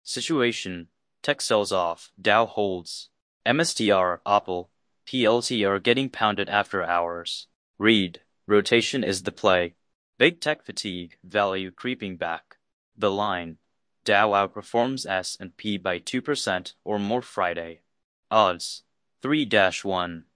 Situation: tech sells off, Dow holds. MSTR, Apple, PLTR getting pounded after hours. Read: rotation is the play. Big tech fatigue, value creeping back. The line: Dow outperforms S&P by 2% or more Friday. Odds: 3-1.